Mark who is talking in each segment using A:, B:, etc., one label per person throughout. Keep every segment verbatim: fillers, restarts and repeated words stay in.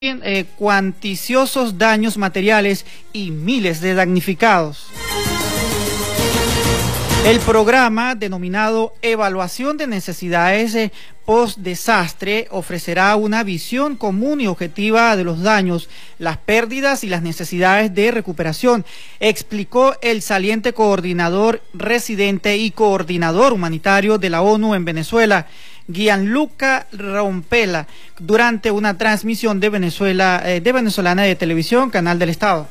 A: Eh, cuantiosos daños materiales y miles de damnificados. El programa denominado Evaluación de Necesidades eh, Post-Desastre ofrecerá una visión común y objetiva de los daños, las pérdidas y las necesidades de recuperación, explicó el saliente coordinador residente y coordinador humanitario de la ONU en Venezuela, Gianluca Rompela, durante una transmisión de Venezuela, eh, de Venezolana de Televisión, Canal del Estado.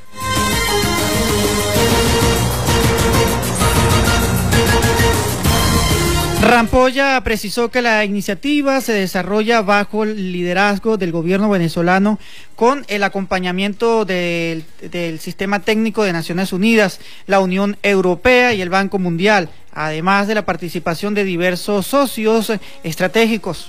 A: Rampolla precisó que la iniciativa se desarrolla bajo el liderazgo del gobierno venezolano con el acompañamiento del, del Sistema Técnico de Naciones Unidas, la Unión Europea y el Banco Mundial, además de la participación de diversos socios estratégicos.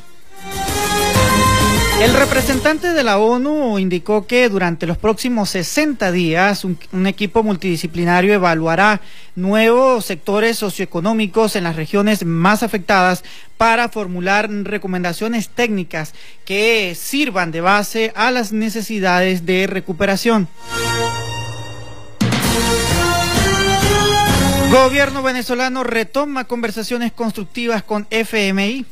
A: El representante de la ONU indicó que durante los próximos sesenta días un, un equipo multidisciplinario evaluará nuevos sectores socioeconómicos en las regiones más afectadas para formular recomendaciones técnicas que sirvan de base a las necesidades de recuperación. Gobierno venezolano retoma conversaciones constructivas con F M I.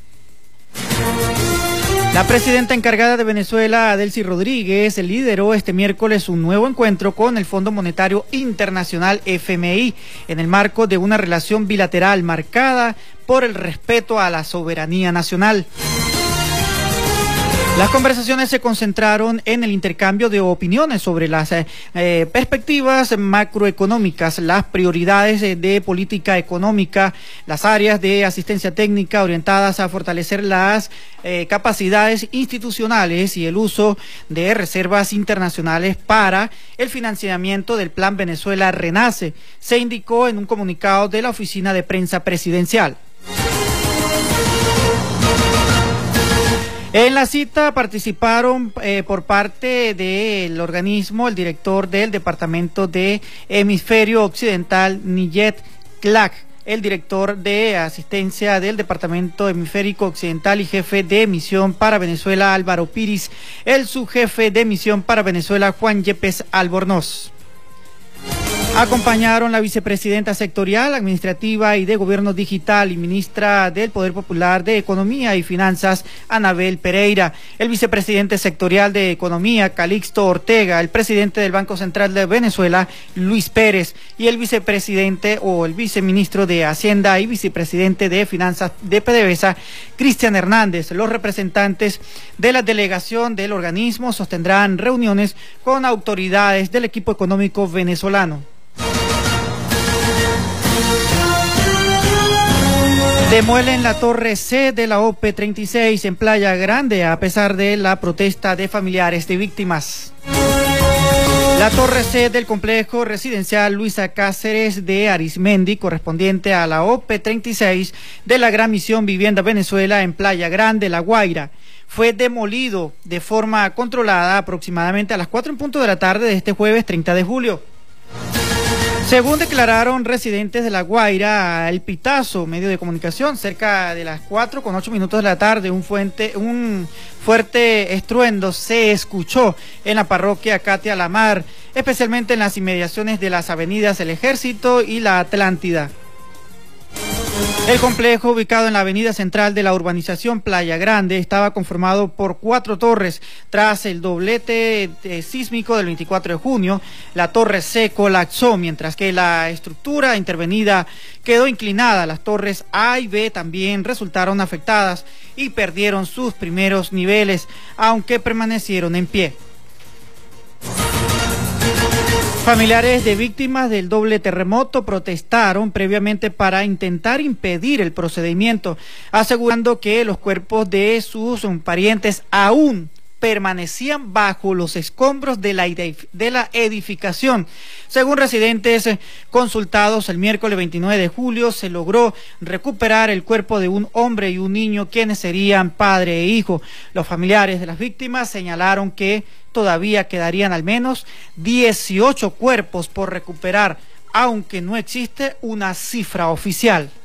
A: La presidenta encargada de Venezuela, Adelcy Rodríguez, lideró este miércoles un nuevo encuentro con el Fondo Monetario Internacional F M I en el marco de una relación bilateral marcada por el respeto a la soberanía nacional. Las conversaciones se concentraron en el intercambio de opiniones sobre las eh, perspectivas macroeconómicas, las prioridades de, de política económica, las áreas de asistencia técnica orientadas a fortalecer las eh, capacidades institucionales y el uso de reservas internacionales para el financiamiento del Plan Venezuela Renace, se indicó en un comunicado de la Oficina de Prensa Presidencial. En la cita participaron eh, por parte del organismo el director del Departamento de Hemisferio Occidental, Niyet Clark, el director de asistencia del Departamento Hemisférico Occidental y jefe de misión para Venezuela, Álvaro Piris, el subjefe de misión para Venezuela, Juan Yepes Albornoz. Acompañaron la vicepresidenta sectorial, administrativa y de Gobierno Digital y ministra del Poder Popular de Economía y Finanzas, Anabel Pereira, el vicepresidente sectorial de Economía, Calixto Ortega, el presidente del Banco Central de Venezuela, Luis Pérez, y el vicepresidente o el viceministro de Hacienda y vicepresidente de Finanzas de PDVSA, Cristian Hernández. Los representantes de la delegación del organismo sostendrán reuniones con autoridades del equipo económico venezolano. Demuelen la torre C de la O P treinta y seis en Playa Grande a pesar de la protesta de familiares de víctimas. La torre C del complejo residencial Luisa Cáceres de Arismendi, correspondiente a la O P treinta y seis de la Gran Misión Vivienda Venezuela en Playa Grande, La Guaira, fue demolido de forma controlada aproximadamente a las cuatro en punto de la tarde de este jueves treinta de julio. Según declararon residentes de La Guaira, El Pitazo, medio de comunicación, cerca de las cuatro con ocho minutos de la tarde, un, fuente, un fuerte estruendo se escuchó en la parroquia Catia Lamar, especialmente en las inmediaciones de las avenidas El Ejército y la Atlántida. El complejo, ubicado en la avenida central de la urbanización Playa Grande, estaba conformado por cuatro torres. Tras el doblete eh, sísmico del veinticuatro de junio, la torre C colapsó, mientras que la estructura intervenida quedó inclinada. Las torres A y B también resultaron afectadas y perdieron sus primeros niveles, aunque permanecieron en pie. Familiares de víctimas del doble terremoto protestaron previamente para intentar impedir el procedimiento, asegurando que los cuerpos de sus parientes aún permanecían bajo los escombros de la, de la edificación. Según residentes consultados el miércoles veintinueve de julio, se logró recuperar el cuerpo de un hombre y un niño, quienes serían padre e hijo. Los familiares de las víctimas señalaron que todavía quedarían al menos dieciocho cuerpos por recuperar, aunque no existe una cifra oficial.